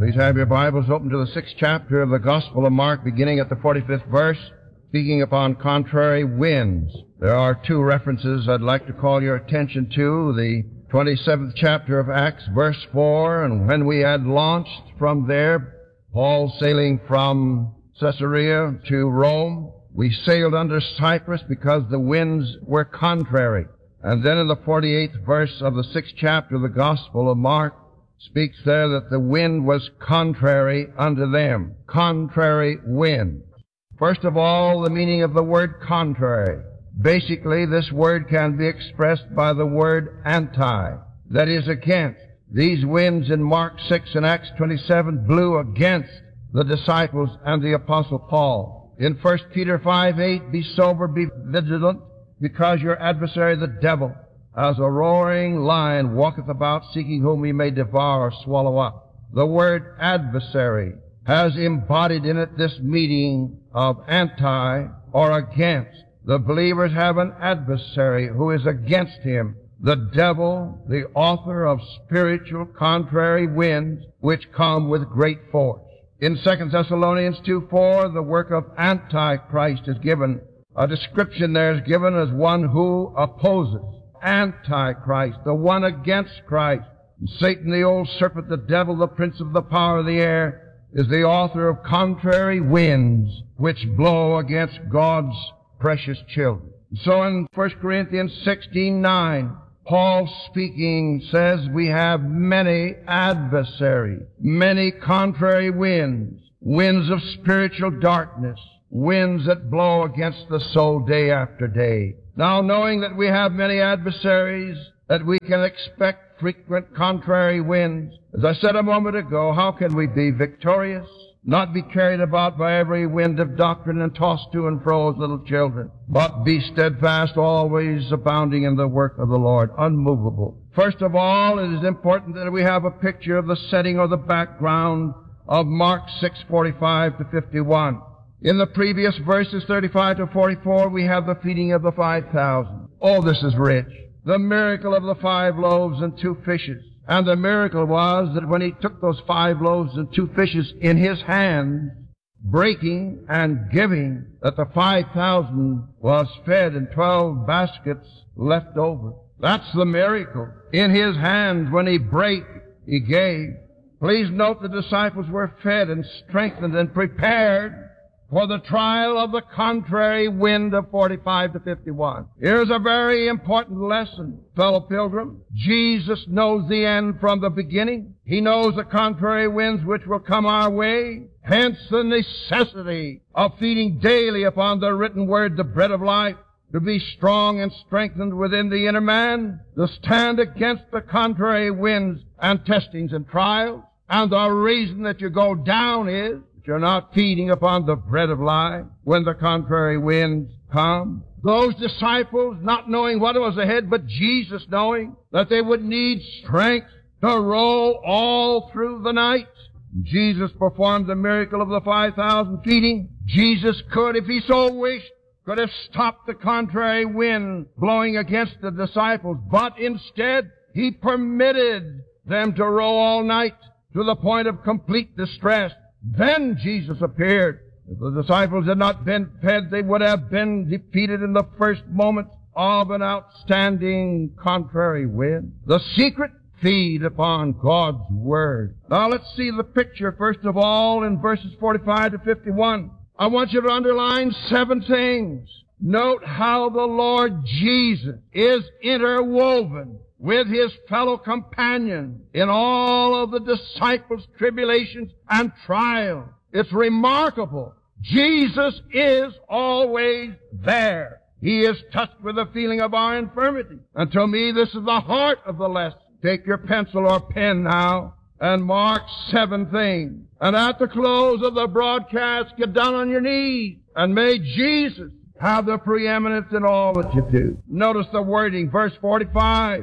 Please have your Bibles open to the 6th chapter of the Gospel of Mark, beginning at the 45th verse, speaking upon contrary winds. There are two references I'd like to call your attention to. The 27th chapter of Acts, verse 4, and when we had launched from there, Paul sailing from Caesarea to Rome, we sailed under Cyprus because the winds were contrary. And then in the 48th verse of the 6th chapter of the Gospel of Mark, speaks there that the wind was contrary unto them. Contrary wind. First of all, the meaning of the word contrary. Basically, this word can be expressed by the word anti, that is, against. These winds in Mark 6 and Acts 27 blew against the disciples and the Apostle Paul. In 1 Peter 5:8, be sober, be vigilant, because your adversary the devil, as a roaring lion, walketh about, seeking whom he may devour or swallow up. The word adversary has embodied in it this meaning of anti or against. The believers have an adversary who is against him, the devil, the author of spiritual contrary winds which come with great force. In 2 Thessalonians 2:4, the work of Antichrist is given. A description there is given as one who opposes. Antichrist, the one against Christ. Satan, the old serpent, the devil, the prince of the power of the air, is the author of contrary winds which blow against God's precious children. So in 1 Corinthians 16:9, Paul speaking says we have many adversaries, many contrary winds, winds of spiritual darkness, winds that blow against the soul day after day. Now, knowing that we have many adversaries, that we can expect frequent contrary winds, as I said a moment ago, how can we be victorious? Not be carried about by every wind of doctrine and tossed to and fro as little children, but be steadfast, always abounding in the work of the Lord, unmovable. First of all, it is important that we have a picture of the setting or the background of Mark 6:45 to 51. In the previous verses, 35 to 44, we have the feeding of the 5,000. Oh, this is rich. The miracle of the 5 loaves and 2 fishes. And the miracle was that when he took those 5 loaves and 2 fishes in his hand, breaking and giving, that the 5,000 was fed and 12 baskets left over. That's the miracle. In his hands, when he brake, he gave. Please note the disciples were fed and strengthened and prepared for the trial of the contrary wind of 45 to 51. Here's a very important lesson, fellow pilgrim. Jesus knows the end from the beginning. He knows the contrary winds which will come our way. Hence the necessity of feeding daily upon the written word, the bread of life, to be strong and strengthened within the inner man, to stand against the contrary winds and testings and trials. And the reason that you go down is you're not feeding upon the bread of life when the contrary winds come. Those disciples, not knowing what was ahead, but Jesus knowing that they would need strength to row all through the night. Jesus performed the miracle of the 5,000 feeding. Jesus could, if he so wished, could have stopped the contrary wind blowing against the disciples, but instead he permitted them to row all night to the point of complete distress. Then Jesus appeared. If the disciples had not been fed, they would have been defeated in the first moment of an outstanding contrary wind. The secret, feed upon God's Word. Now let's see the picture first of all in verses 45 to 51. I want you to underline 7 things. Note how the Lord Jesus is interwoven with his fellow companion in all of the disciples' tribulations and trials. It's remarkable. Jesus is always there. He is touched with the feeling of our infirmity. And to me, this is the heart of the lesson. Take your pencil or pen now and mark 7 things. And at the close of the broadcast, get down on your knees and may Jesus have the preeminence in all that you do. Notice the wording, verse 45.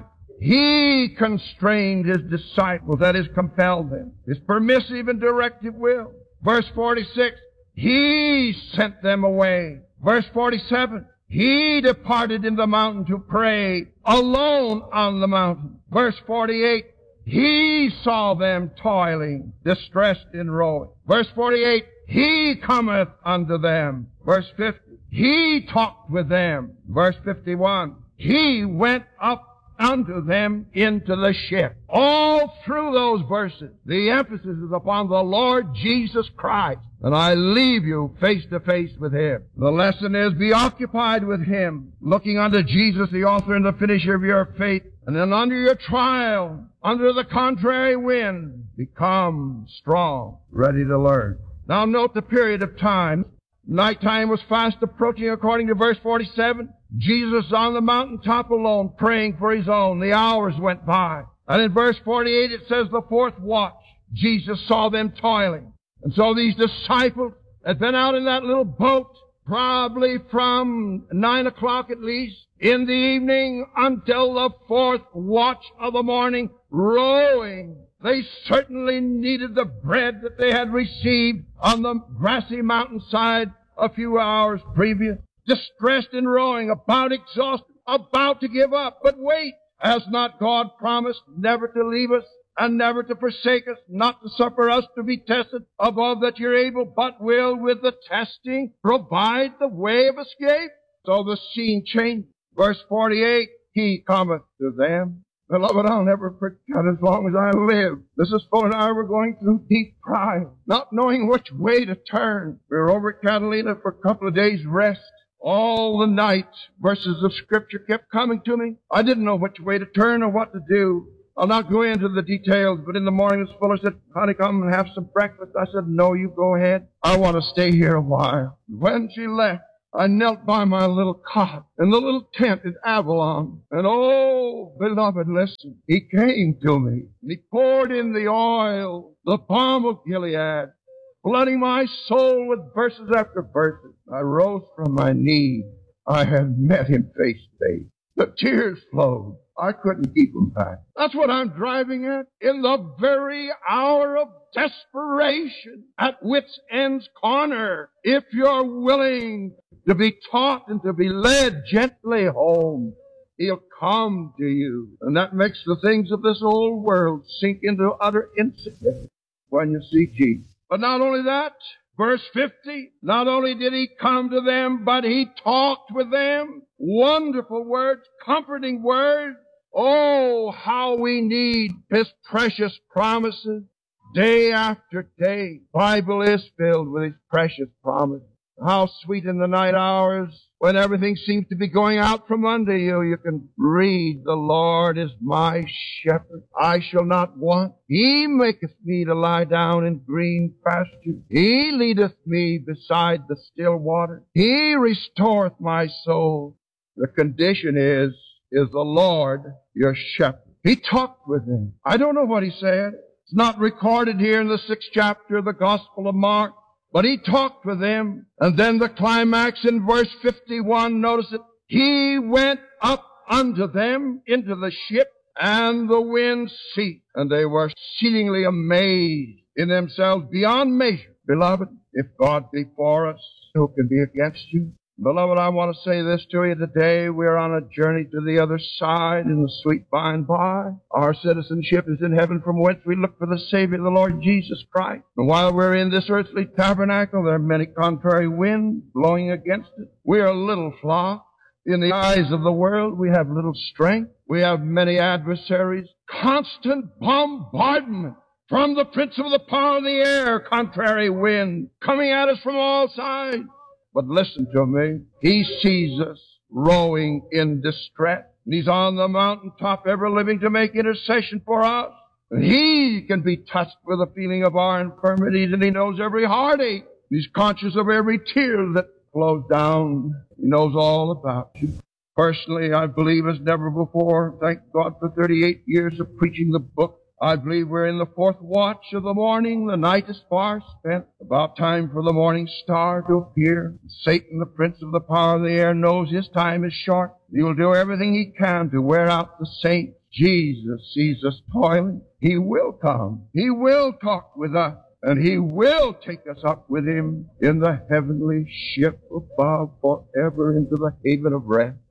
He constrained his disciples, that is, compelled them. His permissive and directive will. Verse 46, he sent them away. Verse 47, he departed in the mountain to pray alone on the mountain. Verse 48, He saw them toiling, distressed in rowing. Verse 48, He cometh unto them. Verse 50, He talked with them. Verse 51, He went up unto them into the ship. All through those verses, the emphasis is upon the Lord Jesus Christ. And I leave you face to face with Him. The lesson is, be occupied with Him, looking unto Jesus, the author and the finisher of your faith. And then under your trial, under the contrary wind, become strong, ready to learn. Now note the period of time. Nighttime was fast approaching according to verse 47. Jesus on the mountaintop alone, praying for His own. The hours went by. And in verse 48 it says the fourth watch, Jesus saw them toiling. And so these disciples had been out in that little boat probably from 9 o'clock at least in the evening until the fourth watch of the morning, rowing. They certainly needed the bread that they had received on the grassy mountainside a few hours previous. Distressed and rowing, about exhausted, about to give up. But wait, has not God promised never to leave us and never to forsake us, not to suffer us to be tested above that you're able, but will with the testing provide the way of escape? So the scene changed. Verse 48, He cometh to them. Beloved, I'll never forget as long as I live. Mrs. Fuller and I were going through deep trial, not knowing which way to turn. We were over at Catalina for a couple of days' rest. All the night, verses of Scripture kept coming to me. I didn't know which way to turn or what to do. I'll not go into the details, but in the morning, Mrs. Fuller said, honey, come and have some breakfast. I said, no, you go ahead. I want to stay here a while. When she left, I knelt by my little cot in the little tent in Avalon. And oh, beloved, listen. He came to me, and He poured in the oil, the balm of Gilead, flooding my soul with verses after verses. I rose from my knees. I had met Him face to face. The tears flowed. I couldn't keep them back. That's what I'm driving at. In the very hour of desperation, at wit's end's corner, if you're willing to be taught and to be led gently home, He'll come to you. And that makes the things of this old world sink into utter insignificance when you see Jesus. But not only that, verse 50, not only did He come to them, but He talked with them. Wonderful words, comforting words. Oh, how we need His precious promises day after day. The Bible is filled with His precious promises. How sweet in the night hours when everything seems to be going out from under you. You can read, the Lord is my shepherd. I shall not want. He maketh me to lie down in green pastures. He leadeth me beside the still water. He restoreth my soul. The condition is the Lord your shepherd. He talked with them. I don't know what He said. It's not recorded here in the 6th chapter of the Gospel of Mark. But He talked with them. And then the climax in verse 51, notice it. He went up unto them into the ship, and the wind ceased. And they were exceedingly amazed in themselves beyond measure. Beloved, if God be for us, who can be against you? Beloved, I want to say this to you today. We're on a journey to the other side in the sweet by and by. Our citizenship is in heaven, from whence we look for the Savior, the Lord Jesus Christ. And while we're in this earthly tabernacle, there are many contrary winds blowing against it. We are a little flock. In the eyes of the world, we have little strength. We have many adversaries. Constant bombardment from the prince of the power of the air, contrary wind, coming at us from all sides. But listen to me. He sees us rowing in distress. And He's on the mountaintop ever living to make intercession for us. And He can be touched with the feeling of our infirmities, and He knows every heartache. He's conscious of every tear that flows down. He knows all about you. Personally, I believe as never before, thank God for 38 years of preaching the book, I believe we're in the fourth watch of the morning. The night is far spent. About time for the morning star to appear. Satan, the prince of the power of the air, knows his time is short. He will do everything he can to wear out the saints. Jesus sees us toiling. He will come. He will talk with us. And He will take us up with Him in the heavenly ship above forever into the haven of rest.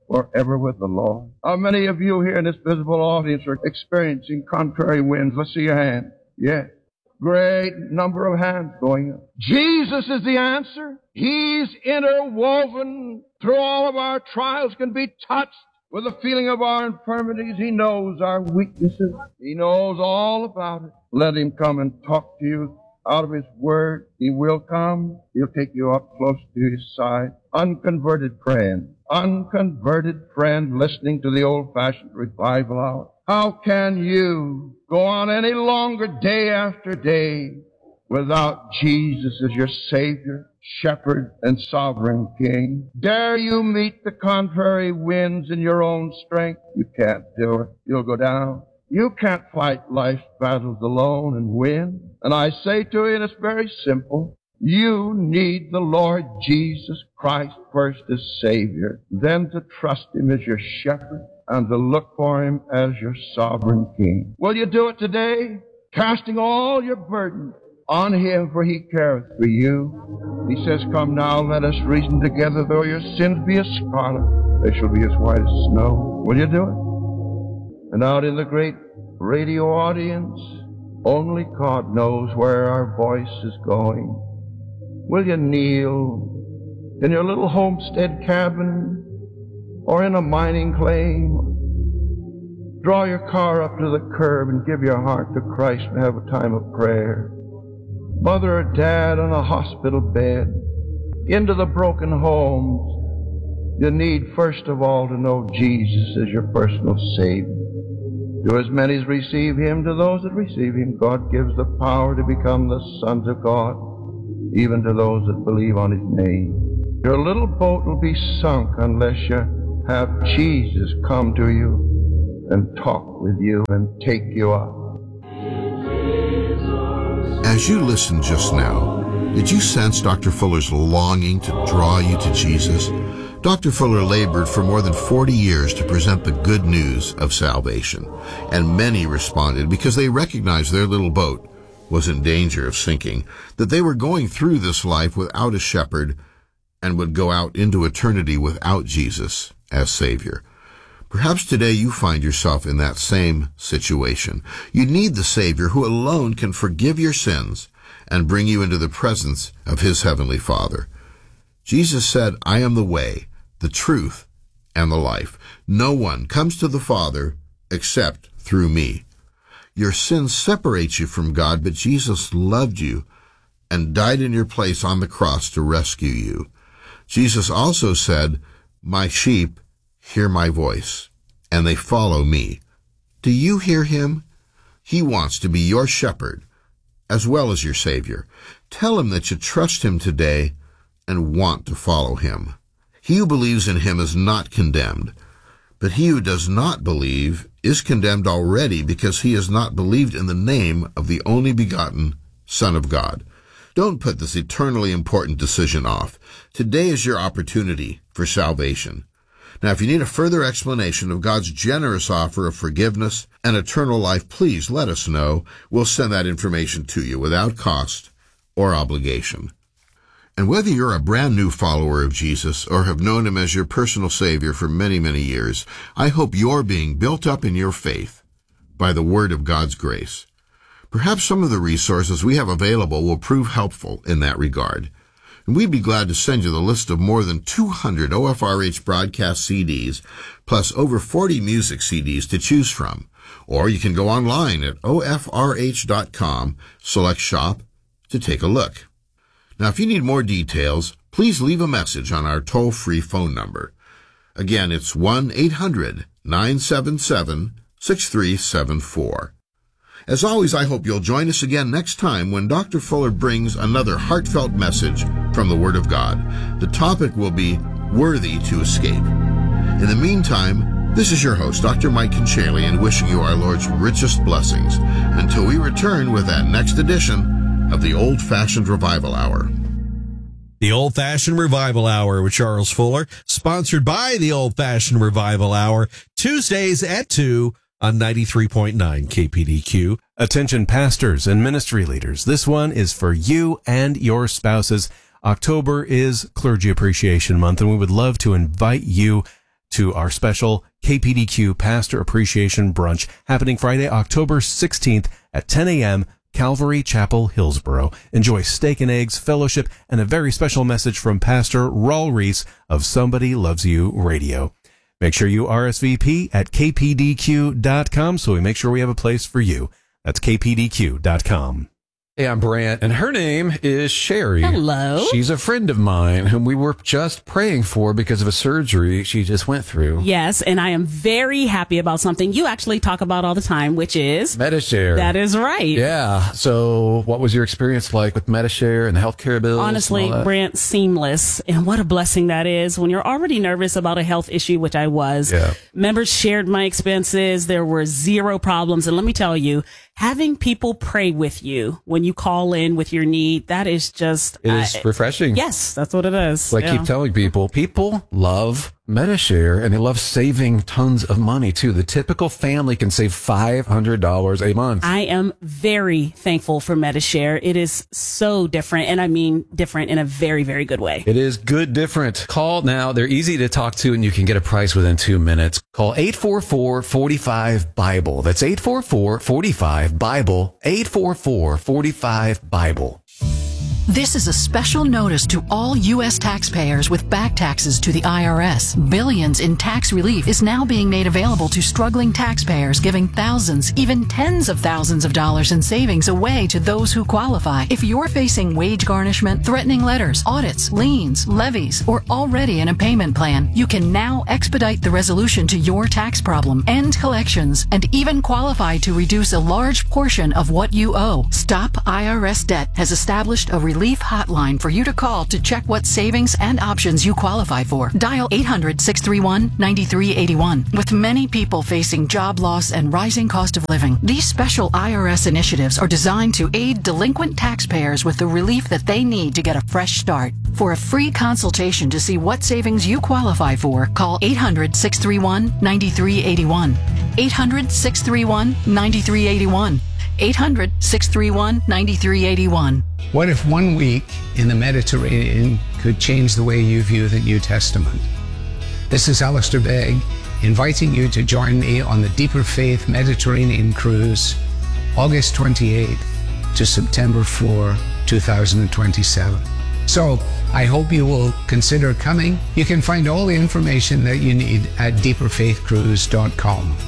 forever with the Lord? How many of you here in this visible audience are experiencing contrary winds? Let's see your hand. Yes. Great number of hands going up. Jesus is the answer. He's interwoven through all of our trials, can be touched with the feeling of our infirmities. He knows our weaknesses. He knows all about it. Let him come and talk to you out of his word. He will come. He'll take you up close to his side. Unconverted friend listening to the old-fashioned revival hour. How can you go on any longer day after day without Jesus as your Savior, Shepherd, and Sovereign King? Dare you meet the contrary winds in your own strength? You can't do it. You'll go down. You can't fight life's battles alone and win. And I say to you, and it's very simple, you need the Lord Jesus Christ first as Savior, then to trust him as your shepherd, and to look for him as your sovereign King. Will you do it today? Casting all your burden on him, for he careth for you. He says, come now, let us reason together. Though your sins be as scarlet, they shall be as white as snow. Will you do it? And out in the great radio audience, only God knows where our voice is going. Will you kneel in your little homestead cabin or in a mining claim? Draw your car up to the curb and give your heart to Christ and have a time of prayer. Mother or dad on a hospital bed, into the broken homes, you need first of all to know Jesus as your personal Savior. To as many as receive him, to those that receive him, God gives the power to become the sons of God, even to those that believe on his name. Your little boat will be sunk unless you have Jesus come to you and talk with you and take you up. As you listened just now, did you sense Dr. Fuller's longing to draw you to Jesus? Dr. Fuller labored for more than 40 years to present the good news of salvation, and many responded because they recognized their little boat was in danger of sinking, that they were going through this life without a shepherd and would go out into eternity without Jesus as Savior. Perhaps today you find yourself in that same situation. You need the Savior who alone can forgive your sins and bring you into the presence of his heavenly Father. Jesus said, I am the way, the truth, and the life. No one comes to the Father except through me. Your sin separates you from God, but Jesus loved you and died in your place on the cross to rescue you. Jesus also said, my sheep hear my voice, and they follow me. Do you hear him? He wants to be your shepherd as well as your Savior. Tell him that you trust him today and want to follow him. He who believes in him is not condemned, but he who does not believe is condemned already because he has not believed in the name of the only begotten Son of God. Don't put this eternally important decision off. Today is your opportunity for salvation. Now, if you need a further explanation of God's generous offer of forgiveness and eternal life, please let us know. We'll send that information to you without cost or obligation. And whether you're a brand new follower of Jesus or have known him as your personal Savior for many, many years, I hope you're being built up in your faith by the word of God's grace. Perhaps some of the resources we have available will prove helpful in that regard. And we'd be glad to send you the list of more than 200 OFRH broadcast CDs, plus over 40 music CDs to choose from. Or you can go online at ofrh.com, select shop to take a look. Now, if you need more details, please leave a message on our toll-free phone number. Again, it's 1-800-977-6374. As always, I hope you'll join us again next time when Dr. Fuller brings another heartfelt message from the Word of God. The topic will be Worthy to Escape. In the meantime, this is your host, Dr. Mike Conchalian, wishing you our Lord's richest blessings until we return with that next edition of the Old-Fashioned Revival Hour. The Old-Fashioned Revival Hour with Charles Fuller, sponsored by the Old-Fashioned Revival Hour, Tuesdays at 2 on 93.9 KPDQ. Attention pastors and ministry leaders. This one is for you and your spouses. October is Clergy Appreciation Month, and we would love to invite you to our special KPDQ Pastor Appreciation Brunch happening Friday, October 16th at 10 a.m., Calvary Chapel, Hillsboro. Enjoy steak and eggs, fellowship, and a very special message from Pastor Raul Reese of Somebody Loves You Radio. Make sure you RSVP at kpdq.com so we make sure we have a place for you. That's kpdq.com. Hey, I'm Brant, and her name is Sherry. Hello. She's a friend of mine whom we were just praying for because of a surgery she just went through. Yes, and I am very happy about something you actually talk about all the time, which is Medi-Share. That is right. Yeah. So what was your experience like with Medi-Share and the healthcare bills? Honestly, Brant, seamless. And what a blessing that is when you're already nervous about a health issue, which I was. Yeah. Members shared my expenses. There were zero problems. And let me tell you, having people pray with you when you call in with your need, that is just... It is refreshing. Yes, that's what it is. I keep telling people love Medi-Share, and they love saving tons of money, too. The typical family can save $500 a month. I am very thankful for Medi-Share. It is so different, and I mean different in a very, very good way. It is good different. Call now. They're easy to talk to, and you can get a price within 2 minutes. Call 844-45-BIBLE. That's 844-45-BIBLE. 844-45-BIBLE. This is a special notice to all U.S. taxpayers with back taxes to the IRS. Billions in tax relief is now being made available to struggling taxpayers, giving thousands, even tens of thousands of dollars in savings away to those who qualify. If you're facing wage garnishment, threatening letters, audits, liens, levies, or already in a payment plan, you can now expedite the resolution to your tax problem, end collections, and even qualify to reduce a large portion of what you owe. Stop IRS Debt has established a relief hotline for you to call to check what savings and options you qualify for. Dial 800-631-9381. With many people facing job loss and rising cost of living, these special IRS initiatives are designed to aid delinquent taxpayers with the relief that they need to get a fresh start. For a free consultation to see what savings you qualify for, call 800-631-9381. 800-631-9381. 800-631-9381. What if 1 week in the Mediterranean could change the way you view the New Testament? This is Alistair Begg, inviting you to join me on the Deeper Faith Mediterranean Cruise, August 28th to September 4, 2027. So, I hope you will consider coming. You can find all the information that you need at deeperfaithcruise.com.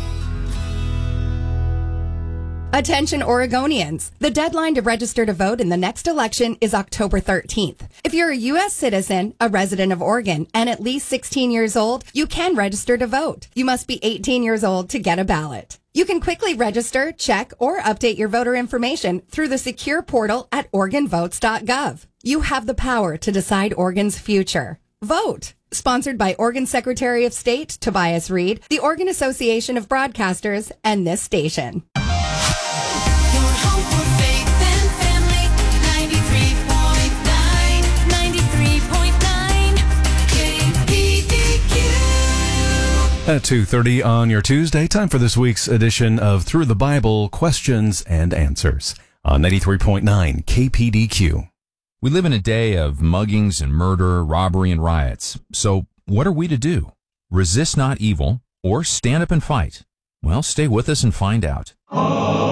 Attention Oregonians. The deadline to register to vote in the next election is October 13th. If you're a U.S. citizen, a resident of Oregon, and at least 16 years old, you can register to vote. You must be 18 years old to get a ballot. You can quickly register, check, or update your voter information through the secure portal at OregonVotes.gov. You have the power to decide Oregon's future. Vote. Sponsored by Oregon Secretary of State Tobias Reed, the Oregon Association of Broadcasters, and this station. At 2:30 on your Tuesday, time for this week's edition of Through the Bible Questions and Answers on 93.9 KPDQ. We live in a day of muggings and murder, robbery and riots. So what are we to do? Resist not evil or stand up and fight? Well, stay with us and find out.